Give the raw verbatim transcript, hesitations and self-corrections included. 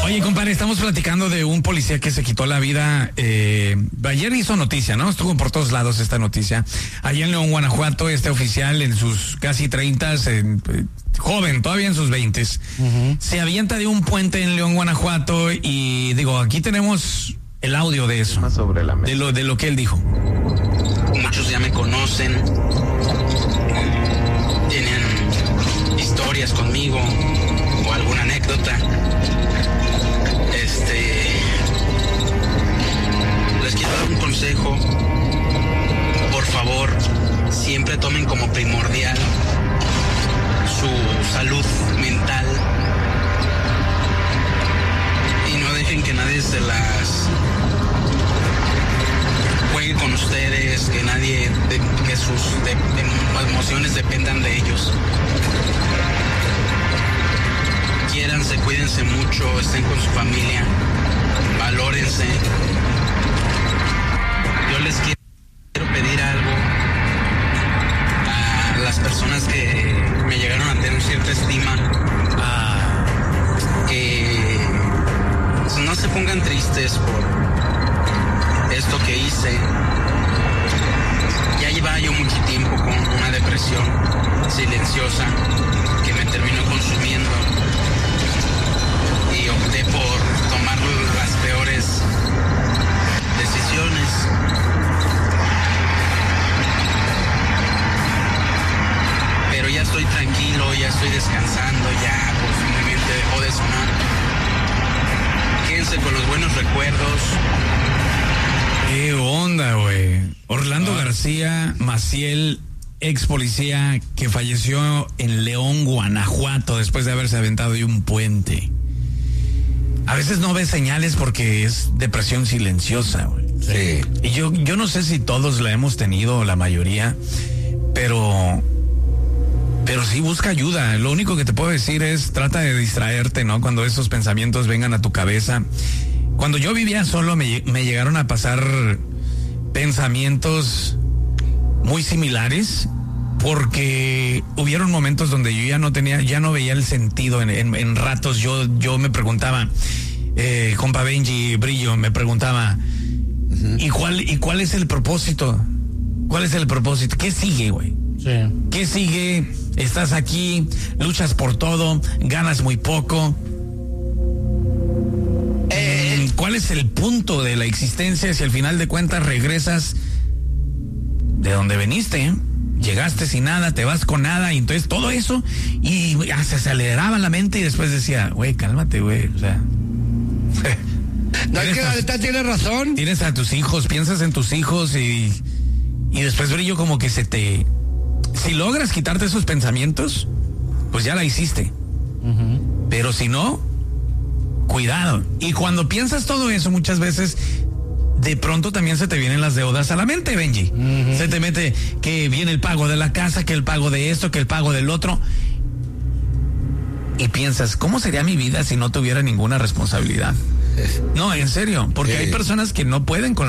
Oye, compadre, estamos platicando de un policía que se quitó la vida. Eh, ayer hizo noticia, ¿no? Estuvo por todos lados esta noticia. Allá en León, Guanajuato, este oficial en sus casi treintas, eh, joven, todavía en sus veintes, uh-huh. se avienta de un puente en León, Guanajuato y digo, aquí tenemos el audio de eso, sobre la mesa. de lo de lo que él dijo. Muchos ya me conocen, tienen historias conmigo o alguna anécdota. Este, les quiero dar un consejo. Por favor, siempre tomen como primordial su salud mental y no dejen que nadie se las juegue con ustedes, que nadie, de, que sus de, de emociones dependan de ellos. Quiéranse, cuídense mucho, estén con su familia, valórense. Yo les quiero pedir algo a las personas que me llegaron a tener cierta estima, ah, que no se pongan tristes por esto que hice. Ya llevaba yo mucho tiempo con una depresión silenciosa que me terminó consumiendo y opté por tomar las peores decisiones. Pero ya estoy tranquilo, ya estoy descansando, ya por fin mi mente dejó de sonar. Quédense con los buenos recuerdos. ¿Qué onda, güey? Orlando ah. García Maciel, ex policía que falleció en León, Guanajuato, después de haberse aventado de un puente. A veces no ves señales porque es depresión silenciosa, güey. Sí. Y yo, yo no sé si todos la hemos tenido, la mayoría, pero... Pero sí busca ayuda. Lo único que te puedo decir es trata de distraerte, ¿no? Cuando esos pensamientos vengan a tu cabeza. Cuando yo vivía solo me, me llegaron a pasar pensamientos muy similares porque hubieron momentos donde yo ya no tenía, ya no veía el sentido en, en, en ratos. Yo, yo me preguntaba, eh, compa Benji Brillo, me preguntaba, uh-huh. ¿y cuál, y cuál es el propósito? ¿Cuál es el propósito? ¿Qué sigue, güey? Sí. ¿Qué sigue? Estás aquí, luchas por todo, ganas muy poco. Eh, ¿Cuál es el punto de la existencia si al final de cuentas regresas de donde veniste? Llegaste sin nada, te vas con nada, y entonces todo eso, y se aceleraba la mente y después decía, güey, cálmate, güey, o sea... No, es que la neta tiene razón. Tienes a tus hijos, piensas en tus hijos y, y después Brillo como que se te... Si logras quitarte esos pensamientos, pues ya la hiciste. Uh-huh. Pero si no, cuidado. Y cuando piensas todo eso, muchas veces, de pronto también se te vienen las deudas a la mente, Benji. Uh-huh. Se te mete que viene el pago de la casa, que el pago de esto, que el pago del otro. Y piensas, ¿cómo sería mi vida si no tuviera ninguna responsabilidad? No, en serio, porque sí. Hay personas que no pueden con la